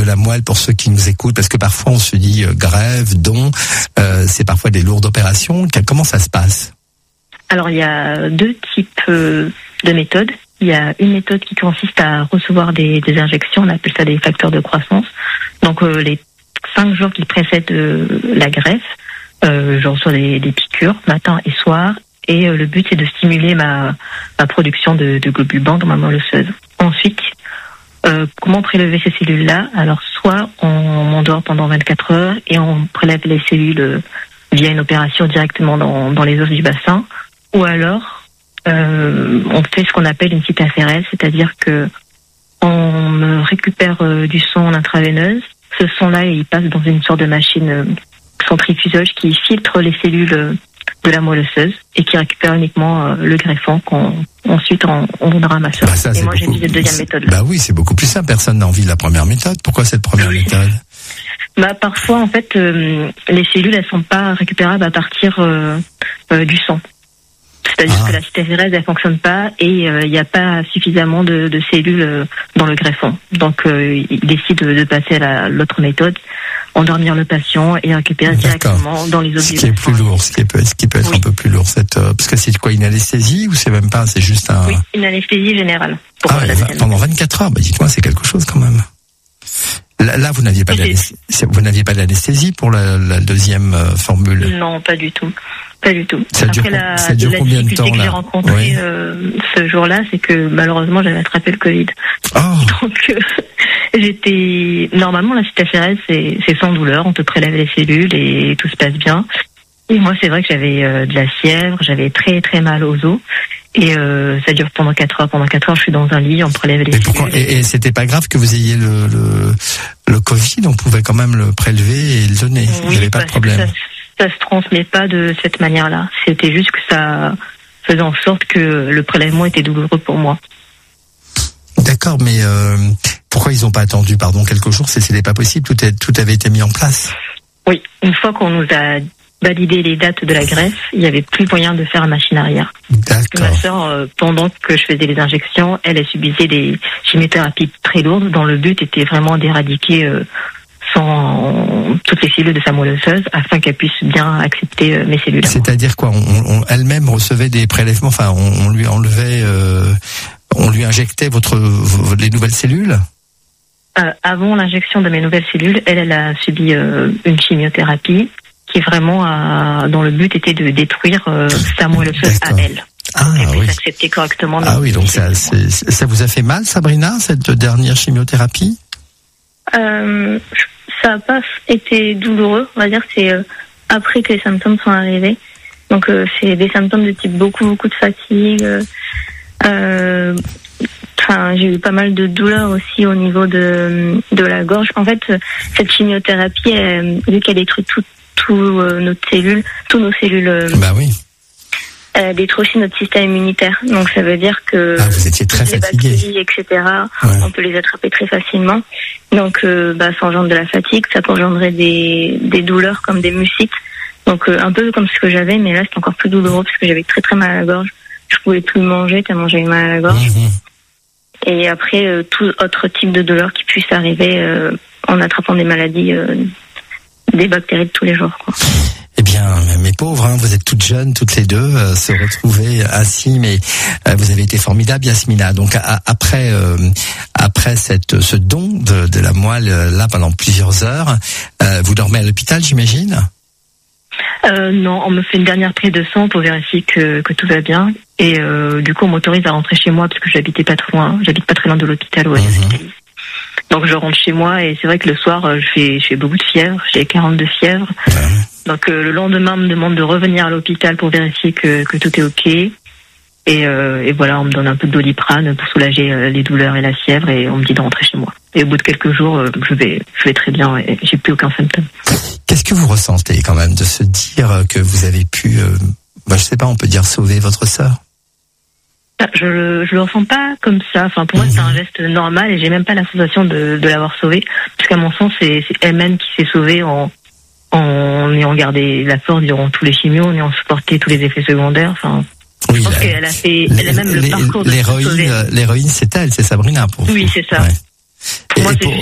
la moelle pour ceux qui nous écoutent, parce que parfois on se dit greffe, don, c'est parfois des lourdes opérations. Comment ça se passe? Alors il y a deux types de méthodes. Il y a une méthode qui consiste à recevoir des injections, on appelle ça des facteurs de croissance. Donc les 5 jours qui précèdent la greffe, je reçois des piqûres matin et soir, et le but c'est de stimuler ma production de globules blancs dans ma moelle osseuse. Ensuite, comment prélever ces cellules-là? Alors soit on m'endort pendant 24 heures et on prélève les cellules via une opération directement dans les os du bassin, ou alors on fait ce qu'on appelle une cytaphérèse, c'est-à-dire que on me récupère du sang intraveineuse. Ce sang-là, il passe dans une sorte de machine centrifugeuse qui filtre les cellules de la moelle osseuse et qui récupère uniquement le greffon qu'ensuite on donnera à ma soeur. Et moi, j'ai mis cette deuxième méthode. Bah oui, c'est beaucoup plus simple. Personne n'a envie de la première méthode. Pourquoi cette première méthode? Parfois, en fait, les cellules, elles sont pas récupérables à partir du sang. C'est-à-dire que la cytaphérèse, elle fonctionne pas et il n'y a pas suffisamment de cellules dans le greffon. Donc, il décide de passer à l'autre méthode, endormir le patient et récupérer directement dans les os du bassin. Ce qui est plus lourd, ce qui peut être un peu plus lourd. Parce que c'est quoi, une anesthésie ou c'est même pas, c'est juste un... Oui, une anesthésie générale. Pendant 24 heures, dites-moi, c'est quelque chose quand même. Là, vous n'aviez pas d'anesthésie pour la deuxième formule? Non, pas du tout. Pas du tout. Ça dure combien de temps, là? Que j'ai rencontré ce jour-là, c'est que malheureusement j'avais attrapé le Covid. Donc normalement la cytaphérèse c'est sans douleur, on te prélève les cellules et tout se passe bien. Et moi c'est vrai que j'avais de la fièvre, j'avais très très mal aux os. Et ça dure pendant 4 heures. Pendant 4 heures, je suis dans un lit, on prélève les cellules. Et c'était pas grave que vous ayez le Covid, on pouvait quand même le prélever et le donner. Il n'y avait pas de problème. Ça se transmet pas de cette manière-là. C'était juste que ça faisait en sorte que le prélèvement était douloureux pour moi. D'accord, mais pourquoi ils n'ont pas attendu, quelques jours? C'était pas possible, tout avait été mis en place. Oui, une fois qu'on nous a validé les dates de la greffe, il n'y avait plus moyen de faire machine arrière. Parce que ma sœur, pendant que je faisais les injections, elle subissait des chimiothérapies très lourdes dont le but était vraiment d'éradiquer toutes les cellules de sa moelle osseuse afin qu'elle puisse bien accepter mes cellules. C'est-à-dire quoi, elle-même recevait des prélèvements, on lui enlevait, on lui injectait les nouvelles cellules? Avant l'injection de mes nouvelles cellules, elle a subi une chimiothérapie qui vraiment dont le but était de détruire sa moelle osseuse à elle. Elle puisse accepter correctement. Oui, donc ça vous a fait mal, Sabrina, cette dernière chimiothérapie? Ça n'a pas été douloureux, on va dire, c'est après que les symptômes sont arrivés. Donc c'est des symptômes de type beaucoup de fatigue. J'ai eu pas mal de douleurs aussi au niveau de la gorge. En fait, cette chimiothérapie, vu qu'elle détruit tous nos cellules, elle détruit aussi notre système immunitaire. Donc ça veut dire que vous étiez très fatiguée, bactéries, etc. On peut les attraper très facilement. Donc ça engendre de la fatigue, ça peut engendrer des douleurs comme des mucites. Donc un peu comme ce que j'avais, mais là c'est encore plus douloureux parce que j'avais très très mal à la gorge. Je pouvais plus manger tellement j'avais mal à la gorge. Et après tout autre type de douleur qui puisse arriver en attrapant des maladies, des bactéries de tous les jours, quoi. Eh bien, mes pauvres, vous êtes toutes jeunes, toutes les deux, se retrouver ainsi, mais vous avez été formidables, Yasmina. Donc après ce don de la moelle là pendant plusieurs heures, vous dormez à l'hôpital, j'imagine? Non, on me fait une dernière prise de sang pour vérifier que tout va bien. Et du coup, on m'autorise à rentrer chez moi parce que j'habite pas très loin de l'hôpital où elle est hospitalisée. Donc je rentre chez moi et c'est vrai que le soir, je fais beaucoup de fièvre, j'ai 42 fièvres. Donc le lendemain, on me demande de revenir à l'hôpital pour vérifier que tout est ok. Et voilà, on me donne un peu de Doliprane pour soulager les douleurs et la fièvre et on me dit de rentrer chez moi. Et au bout de quelques jours, je vais très bien et j'ai plus aucun symptôme. Qu'est-ce que vous ressentez quand même de se dire que vous avez pu, je sais pas, on peut dire sauver votre sœur? Je le ressens pas comme ça. Enfin, pour moi, c'est un geste normal et j'ai même pas la sensation de l'avoir sauvée. Parce qu'à mon sens, c'est elle-même qui s'est sauvée en ayant gardé la force durant tous les chimios, en ayant supporté tous les effets secondaires. Enfin, je pense qu'elle a même le parcours de l'héroïne, c'est elle, c'est Sabrina pour vous. Oui, c'est ça. Ouais. Pour moi, c'est